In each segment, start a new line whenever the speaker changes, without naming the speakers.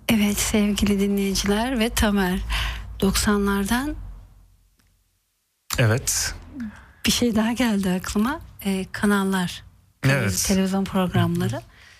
Evet sevgili dinleyiciler ve Tamer, 90'lardan
Evet.
bir şey daha geldi aklıma. Kanallar,
Evet.
televizyon programları.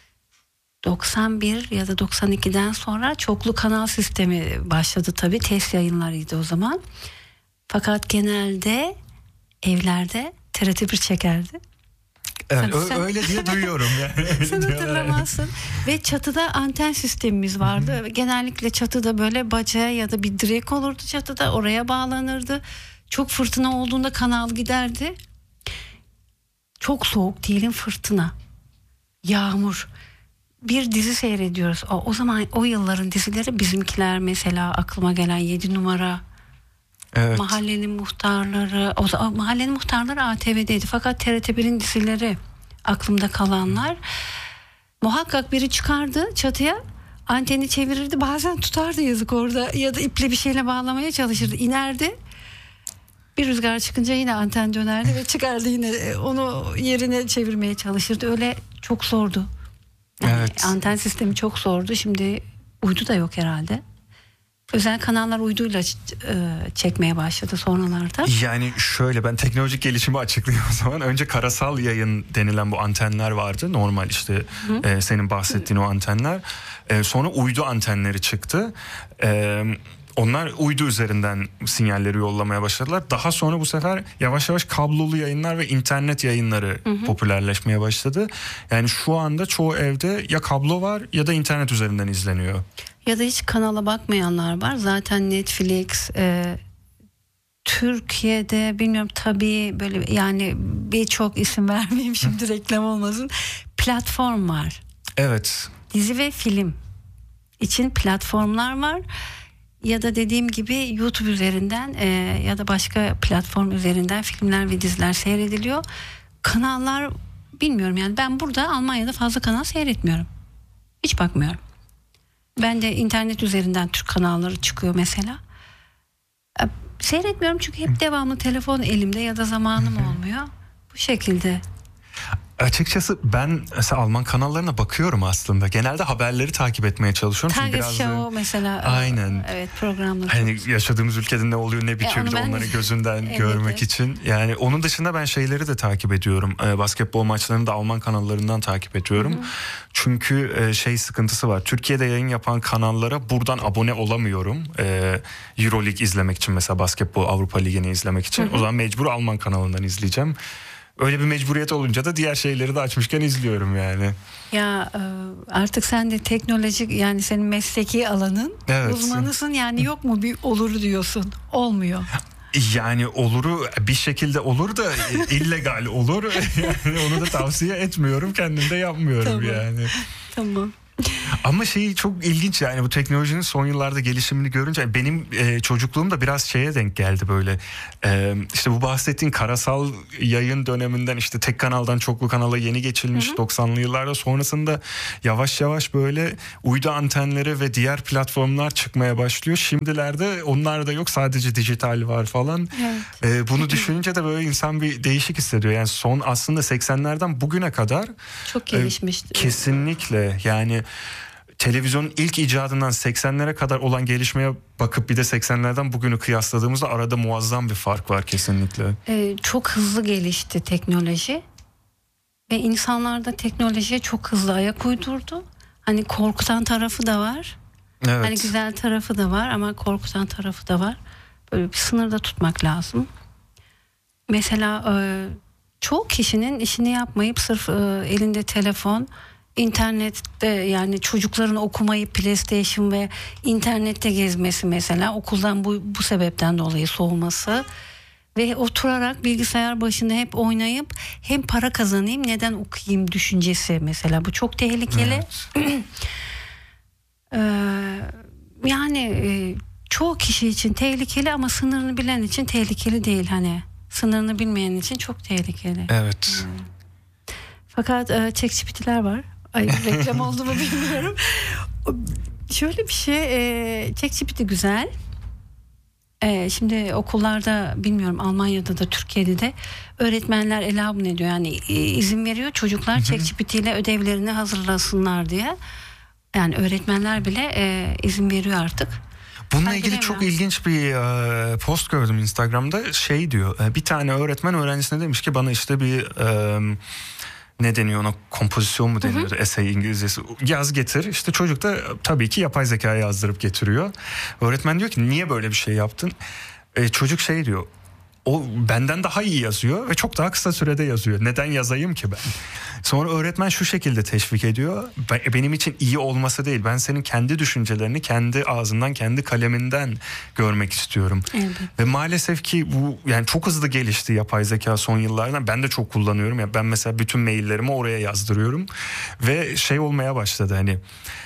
91 ya da 92'den sonra çoklu kanal sistemi başladı tabii. Test yayınlarıydı o zaman. Fakat genelde evlerde TRT1 çekerdi.
Evet, öyle diye duyuyorum yani.
Sen hatırlamazsın. Ve çatıda anten sistemimiz vardı. Genellikle çatıda böyle bacaya ya da bir direk olurdu çatıda, oraya bağlanırdı. Çok fırtına olduğunda kanal giderdi. Çok soğuk değilim, fırtına, yağmur. Bir dizi seyrediyoruz. O zaman o yılların dizileri, bizimkiler mesela, aklıma gelen 7 numara.
Evet.
Mahallenin muhtarları. Mahallenin muhtarları ATV'deydi. Fakat TRT1'in dizileri aklımda kalanlar. Muhakkak biri çıkardı çatıya, anteni çevirirdi. Bazen tutardı yazık orada, ya da iple bir şeyle bağlamaya çalışırdı. İnerdi. Bir rüzgar çıkınca yine anten dönerdi ve çıkardı, yine onu yerine çevirmeye çalışırdı. Öyle çok zordu. Yani
evet.
Anten sistemi çok zordu. Şimdi uydu da yok herhalde. Özel kanallar uyduyla çekmeye başladı sonralarda.
Yani şöyle, ben teknolojik gelişimi açıklayayım o zaman. Önce karasal yayın denilen bu antenler vardı. Normal işte senin bahsettiğin o antenler. Sonra uydu antenleri çıktı. Onlar uydu üzerinden sinyalleri yollamaya başladılar. Daha sonra bu sefer yavaş yavaş kablolu yayınlar ve internet yayınları popülerleşmeye başladı. Yani şu anda çoğu evde ya kablo var ya da internet üzerinden izleniyor.
Ya da hiç kanala bakmayanlar var. Zaten Netflix, Türkiye'de bilmiyorum tabii, böyle yani birçok isim vermeyeyim şimdi reklam olmasın. Platform var.
Evet.
Dizi ve film için platformlar var. Ya da dediğim gibi YouTube üzerinden ya da başka platform üzerinden filmler ve diziler seyrediliyor. Kanallar bilmiyorum, yani ben burada Almanya'da fazla kanal seyretmiyorum. Hiç bakmıyorum. Ben de internet üzerinden Türk kanalları çıkıyor mesela. Seyretmiyorum çünkü hep devamlı telefon elimde ya da zamanım olmuyor. Bu şekilde.
Açıkçası ben mesela Alman kanallarına bakıyorum aslında. Genelde haberleri takip etmeye çalışıyorum.
Tagesschau mesela.
Aynen.
Evet, programları.
Hani yaşadığımız ülkede ne oluyor ne bitiyor, onları gözünden görmek için. Yani onun dışında ben şeyleri de takip ediyorum. Basketbol maçlarını da Alman kanallarından takip ediyorum. Çünkü sıkıntısı var. Türkiye'de yayın yapan kanallara buradan abone olamıyorum. Euroleague izlemek için, mesela basketbol Avrupa Ligi'ni izlemek için. O zaman mecbur Alman kanalından izleyeceğim. Öyle bir mecburiyet olunca da diğer şeyleri de açmışken izliyorum yani.
Ya artık sen de teknolojik, yani senin mesleki alanın, uzmanısın yani, yok mu bir olur diyorsun, olmuyor.
Yani oluru bir şekilde olur da illegal olur. Yani onu da tavsiye etmiyorum, kendim de yapmıyorum. Tamam. Yani.
Tamam.
Ama çok ilginç yani, bu teknolojinin son yıllarda gelişimini görünce benim çocukluğum da biraz şeye denk geldi böyle. İşte bu bahsettiğin karasal yayın döneminden, işte tek kanaldan çoklu kanala yeni geçilmiş 90'lı yıllarda, sonrasında yavaş yavaş böyle uydu antenleri ve diğer platformlar çıkmaya başlıyor. Şimdilerde onlar da yok, sadece dijital var falan. Evet. Bunu düşününce de böyle insan bir değişik hissediyor. Yani son aslında 80'lerden bugüne kadar
çok gelişmişti.
Kesinlikle yani. Televizyonun ilk icadından 80'lere kadar olan gelişmeye bakıp bir de 80'lerden bugünü kıyasladığımızda arada muazzam bir fark var kesinlikle.
Çok hızlı gelişti teknoloji ve insanlar da teknolojiye çok hızlı ayak uydurdu. Hani korkutan tarafı da var.
Evet.
Hani güzel tarafı da var ama korkutan tarafı da var. Böyle bir sınırda tutmak lazım. Mesela çoğu kişinin işini yapmayıp sırf elinde telefon, İnternette, yani çocukların okumayı PlayStation ve internette gezmesi, mesela okuldan bu sebepten dolayı soğuması ve oturarak bilgisayar başında hep oynayıp hem para kazanayım, neden okuyayım düşüncesi, mesela bu çok tehlikeli. Evet. Yani çoğu kişi için tehlikeli ama sınırını bilen için tehlikeli değil, hani sınırını bilmeyen için çok tehlikeli.
Evet.
Fakat ChatGPT'ler var. Ay, reklam oldu mu bilmiyorum. Şöyle bir şey, ChatGPT güzel. Şimdi okullarda, bilmiyorum Almanya'da da Türkiye'de de, öğretmenler elabun ediyor. Yani izin veriyor çocuklar ChatGPT ile ödevlerini hazırlasınlar diye. Yani öğretmenler bile izin veriyor artık.
Bununla
Ben
ilgili çok
bilemiyorum.
ilginç bir post gördüm Instagram'da. Şey diyor, bir tane öğretmen öğrencisine demiş ki bana işte bir ne deniyor ona, kompozisyon mu deniyor, essay İngilizcesi, yaz getir. İşte çocuk da tabii ki yapay zekaya yazdırıp getiriyor. Öğretmen diyor ki niye böyle bir şey yaptın? Çocuk şey diyor, o benden daha iyi yazıyor ve çok daha kısa sürede yazıyor. Neden yazayım ki ben? Sonra öğretmen şu şekilde teşvik ediyor. Benim için iyi olması değil. Ben senin kendi düşüncelerini kendi ağzından, kendi kaleminden görmek istiyorum.
Evet.
Ve maalesef ki bu yani çok hızlı gelişti yapay zeka son yıllardan. Ben de çok kullanıyorum. Ya ben mesela bütün maillerimi oraya yazdırıyorum ve şey olmaya başladı hani.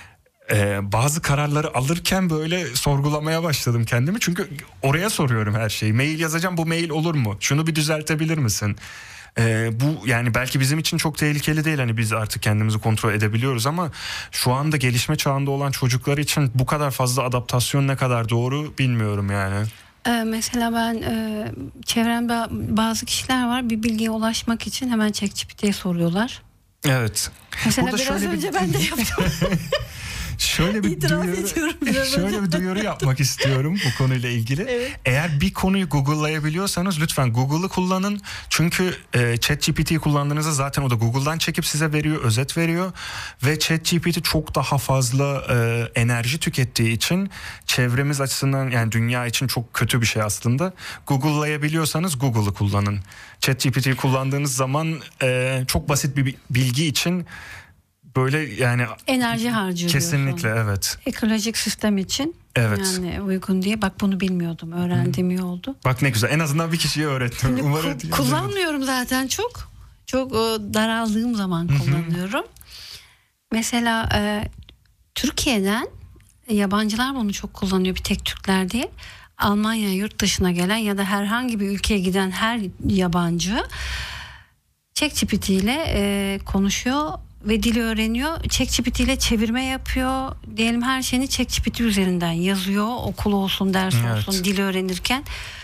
Bazı kararları alırken böyle sorgulamaya başladım kendimi. Çünkü oraya soruyorum her şeyi. Mail yazacağım, bu mail olur mu? Şunu bir düzeltebilir misin? Bu yani belki bizim için çok tehlikeli değil. Hani biz artık kendimizi kontrol edebiliyoruz ama şu anda gelişme çağında olan çocuklar için bu kadar fazla adaptasyon ne kadar doğru bilmiyorum yani.
Mesela ben çevremde bazı kişiler var, bir bilgiye ulaşmak için hemen ChatGPT'ye soruyorlar.
Evet.
Mesela
Burada
biraz önce ben de yaptım.
Şöyle bir
İtiraf ediyorum biraz
şöyle
önce.
bir duyuru yapmak istiyorum bu konuyla ilgili.
Evet.
Eğer bir konuyu Google'layabiliyorsanız lütfen Google'ı kullanın. Çünkü ChatGPT'yi kullandığınızda zaten o da Google'dan çekip size veriyor, özet veriyor. Ve ChatGPT çok daha fazla enerji tükettiği için çevremiz açısından, yani dünya için çok kötü bir şey aslında. Google'layabiliyorsanız Google'ı kullanın. ChatGPT'yi kullandığınız zaman çok basit bir bilgi için böyle yani
Enerji harcıyor
kesinlikle
diyorsun.
evet.
Ekolojik sistem için
Evet.
yani uygun diye. Bak bunu bilmiyordum. Öğrendiğim iyi oldu.
Bak ne güzel. En azından bir kişiye öğrettim.
Şimdi
Umarım
kullanmıyorum zaten çok. Çok daraldığım zaman kullanıyorum. Mesela Türkiye'den yabancılar bunu çok kullanıyor. Bir tek Türkler değil. Almanya, yurt dışına gelen ya da herhangi bir ülkeye giden her yabancı ChatGPT ile konuşuyor ve dili öğreniyor. ChatGPT ile çevirme yapıyor. Diyelim her şeyini ChatGPT üzerinden yazıyor. Okul olsun, ders olsun, dili öğrenirken.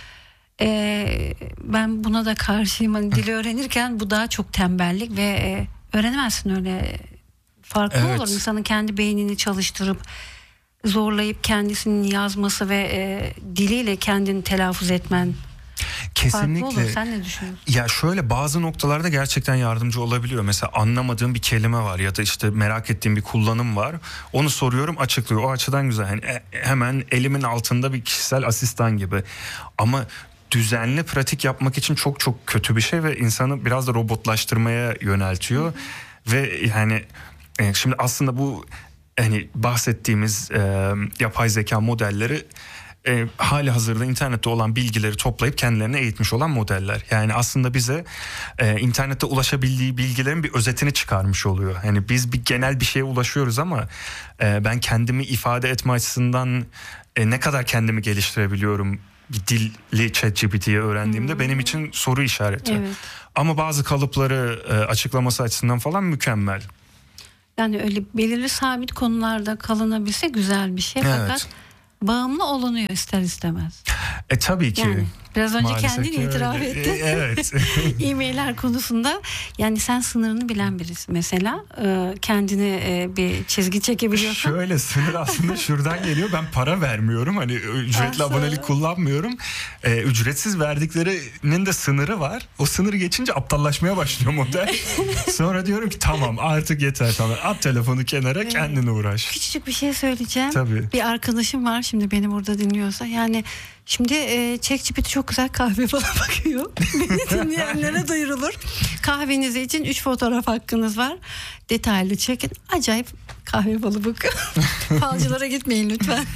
Ben buna da karşıyım. Hani dili öğrenirken bu daha çok tembellik ve öğrenemezsin öyle. Farklı olur. İnsanın kendi beynini çalıştırıp zorlayıp kendisinin yazması ve diliyle kendini telaffuz etmen.
Kesinlikle.
Farklı olur. Sen ne düşünüyorsun?
Ya şöyle bazı noktalarda gerçekten yardımcı olabiliyor. Mesela anlamadığım bir kelime var ya da işte merak ettiğim bir kullanım var. Onu soruyorum, açıklıyor. O açıdan güzel. Yani hemen elimin altında bir kişisel asistan gibi. Ama düzenli pratik yapmak için çok çok kötü bir şey ve insanı biraz da robotlaştırmaya yöneltiyor. Ve yani şimdi aslında bu hani bahsettiğimiz yapay zeka modelleri hali hazırda internette olan bilgileri toplayıp kendilerine eğitmiş olan modeller. Yani aslında bize internette ulaşabildiği bilgilerin bir özetini çıkarmış oluyor. Yani biz bir genel bir şeye ulaşıyoruz ama ben kendimi ifade etme açısından ne kadar kendimi geliştirebiliyorum bir dilli ChatGPT'yi öğrendiğimde benim için soru işareti.
Evet.
Ama bazı kalıpları açıklaması açısından falan mükemmel.
Yani öyle belirli sabit konularda kalınabilse güzel bir şey.
Evet.
Fakat bağımlı olunuyor ister istemez.
Tabii ki.
Yani biraz önce
Maalesef
kendin
ki
itiraf
öyle.
ettin.
Evet.
E-mailler konusunda yani sen sınırını bilen birisi mesela kendine bir çizgi çekebiliyorsan.
Şöyle sınır aslında şuradan geliyor. Ben para vermiyorum. Hani ücretli abonelik kullanmıyorum. Ücretsiz verdiklerinin de sınırı var. O sınırı geçince aptallaşmaya başlıyor model. Sonra diyorum ki tamam artık yeter falan. At telefonu kenara, kendine uğraş.
Küçücük bir şey söyleyeceğim.
Tabii.
Bir arkadaşım var şimdi beni burada dinliyorsa. Yani şimdi ChatGPT çok güzel kahve falan bakıyor. Beni dinleyenlere duyurulur. Kahveniz için 3 fotoğraf hakkınız var. Detaylı çekin. Acayip kahve balı bakıyor. Falcılara gitmeyin lütfen.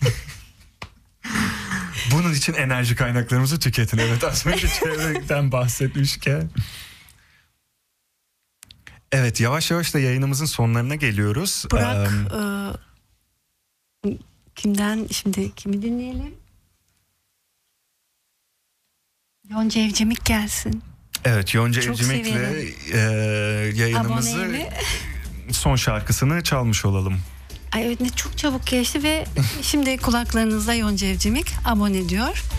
Bunun için enerji kaynaklarımızı tüketin. Evet, az önce çevreden bahsetmişken. Evet, yavaş yavaş da yayınımızın sonlarına geliyoruz.
Burak kimden şimdi kimi dinleyelim? Yonca Evcimik gelsin.
Evet, Yonca
Çok
Evcimik'le yayınımızı
Aboneyle.
son şarkısını çalmış olalım.
Ay evet, ne çok çabuk geçti ve şimdi kulaklarınızda Yonca Evcimik abone diyor.